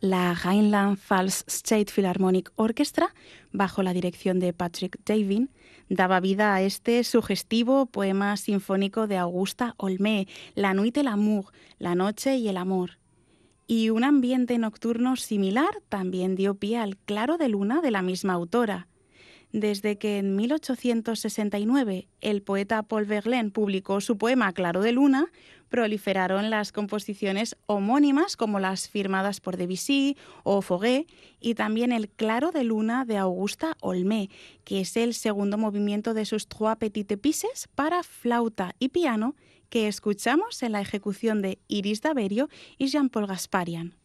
La Rheinland-Pfalz State Philharmonic Orchestra, bajo la dirección de Patrick Davin, daba vida a este sugestivo poema sinfónico de Augusta Olmé, La Nuit et l'amour, La noche y el amor. Y un ambiente nocturno similar también dio pie al Claro de Luna de la misma autora. Desde que en 1869 el poeta Paul Verlaine publicó su poema Claro de Luna, proliferaron las composiciones homónimas como las firmadas por Debussy o Fauré y también el Claro de Luna de Augusta Olmé, que es el segundo movimiento de sus Trois Petites Pièces para flauta y piano que escuchamos en la ejecución de Iris Daverio y Jean-Paul Gasparian.